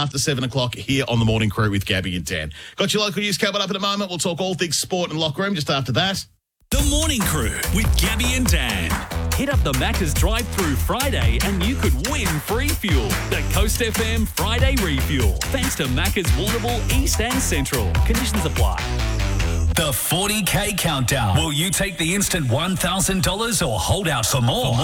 after 7 o'clock here on The Morning Crew with Gabby and Dan. Got your local news coming up in a moment. We'll talk all things sport and locker room just after that. The Morning Crew with Gabby and Dan. Hit up the Macca's drive-through Friday and you could win free fuel. The Coast FM Friday Refuel. Thanks to Macca's Warrnambool, East and Central. Conditions apply. The 40K Countdown. Will you take the instant $1,000 or hold out for more?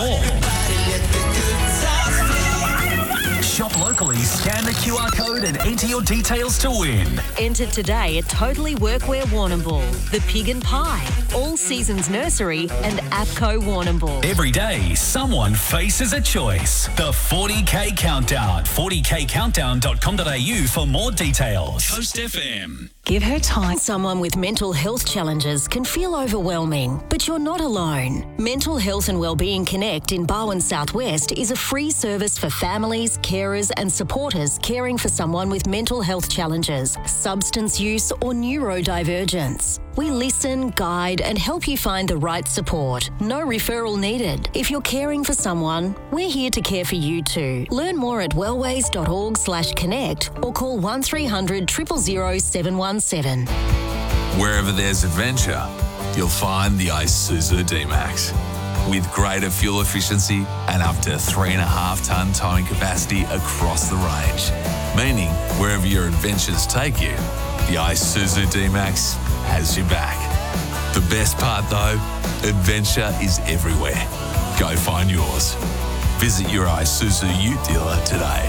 Shop locally, scan the QR code and enter your details to win. Enter today at Totally Workwear Warrnambool, The Pig and Pie, All Seasons Nursery and APCO Warrnambool. Every day, someone faces a choice. The 40K Countdown. 40kcountdown.com.au for more details. Coast FM. Give her time. Someone with mental health challenges can feel overwhelming, but you're not alone. Mental Health and Wellbeing Connect in Barwon Southwest is a free service for families, carers and supporters caring for someone with mental health challenges, substance use or neurodivergence. We listen, guide and help you find the right support. No referral needed. If you're caring for someone, we're here to care for you too. Learn more at wellways.org/connect or call 1300 000 717. Wherever there's adventure, you'll find the Isuzu D-Max. With greater fuel efficiency and up to 3.5 tonne towing capacity across the range. Meaning, wherever your adventures take you, the Isuzu D-Max has your back. The best part though, adventure is everywhere. Go find yours. Visit your Isuzu Ute dealer today.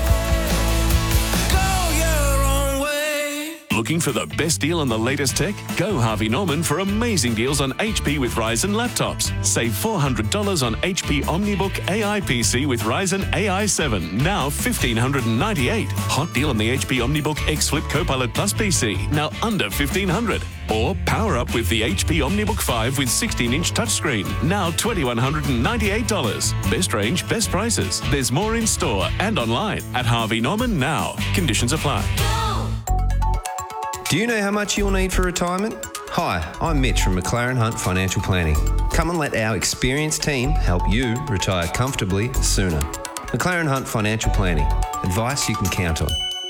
Looking for the best deal on the latest tech? Go Harvey Norman for amazing deals on HP with Ryzen laptops. Save $400 on HP OmniBook AI PC with Ryzen AI 7, now $1,598. Hot deal on the HP OmniBook X Flip Copilot Plus PC, now under $1,500. Or power up with the HP OmniBook 5 with 16-inch touchscreen, now $2,198. Best range, best prices. There's more in store and online at Harvey Norman now. Conditions apply. Do you know how much you'll need for retirement? Hi, I'm Mitch from McLaren Hunt Financial Planning. Come and let our experienced team help you retire comfortably sooner. McLaren Hunt Financial Planning. Advice you can count on.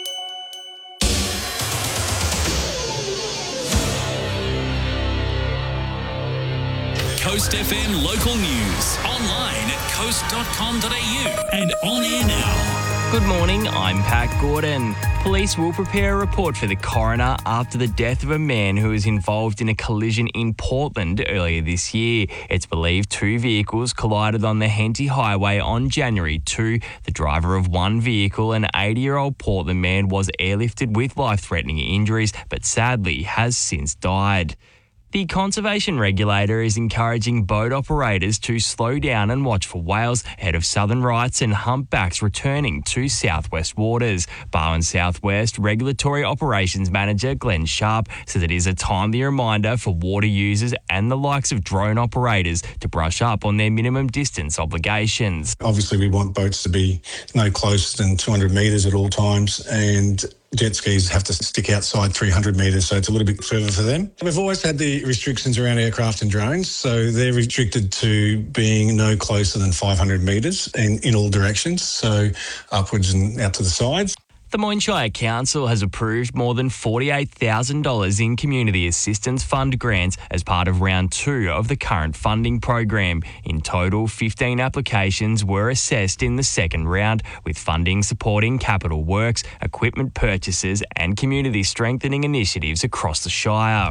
Coast FM local news. Online at coast.com.au and on air now. Good morning, I'm Pat Gordon. Police will prepare a report for the coroner after the death of a man who was involved in a collision in Portland earlier this year. It's believed two vehicles collided on the Henty Highway on January 2. The driver of one vehicle, an 80-year-old Portland man, was airlifted with life-threatening injuries, but sadly has since died. The conservation regulator is encouraging boat operators to slow down and watch for whales ahead of southern rights and humpbacks returning to southwest waters. Barwon Southwest Regulatory Operations Manager Glenn Sharp says it is a timely reminder for water users and the likes of drone operators to brush up on their minimum distance obligations. Obviously, we want boats to be no closer than 200 metres at all times, and jet skis have to stick outside 300 metres, so it's a little bit further for them. We've always had the restrictions around aircraft and drones, so they're restricted to being no closer than 500 metres and in all directions, so upwards and out to the sides. The Moyne Shire Council has approved more than $48,000 in Community Assistance Fund grants as part of round 2 of the current funding program. In total, 15 applications were assessed in the second round, with funding supporting capital works, equipment purchases and community strengthening initiatives across the Shire.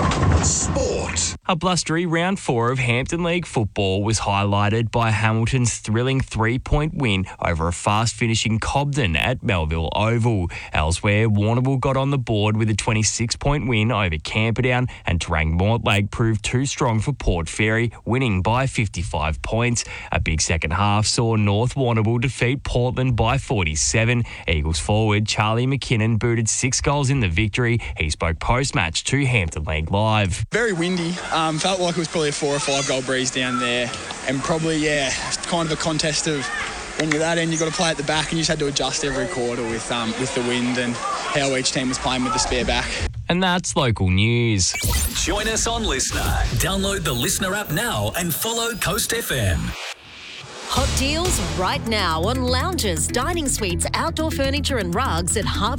Sport. A blustery round 4 of Hampton League football was highlighted by Hamilton's thrilling 3-point win over a fast-finishing Cobden at Melville Oval. Elsewhere, Warrnambool got on the board with a 26-point win over Camperdown, and Terang Mortlake proved too strong for Port Fairy, winning by 55 points. A big second half saw North Warrnambool defeat Portland by 47. Eagles forward Charlie McKinnon booted 6 goals in the victory. He spoke post-match to Hampton League Live. Very windy. Felt like it was probably a 4 or 5 goal breeze down there, and probably, kind of a contest of when you're that end, you've got to play at the back, and you just had to adjust every quarter with the wind and how each team was playing with the spare back. And that's local news. Join us on Listener. Download the Listener app now and follow Coast FM. Hot deals right now on lounges, dining suites, outdoor furniture and rugs at Harvey